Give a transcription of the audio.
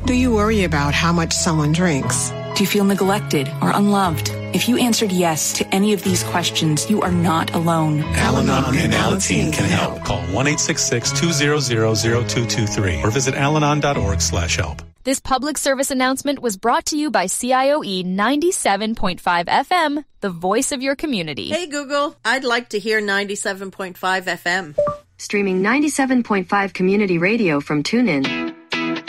Do you worry about how much someone drinks? Do you feel neglected or unloved? If you answered yes to any of these questions, you are not alone. Al-Anon and Alateen can help. Call 1-866-200-0223 or visit alanon.org/help. This public service announcement was brought to you by CIOE 97.5 FM, the voice of your community. Hey Google, I'd like to hear 97.5 FM. Streaming 97.5 community radio from TuneIn.